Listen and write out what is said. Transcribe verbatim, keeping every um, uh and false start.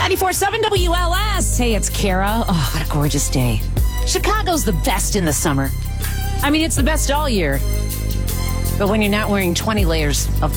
ninety-four point seven W L S. Hey, it's Kara. Oh, what a gorgeous day. Chicago's the best in the summer. I mean, it's the best all year. But when you're not wearing twenty layers of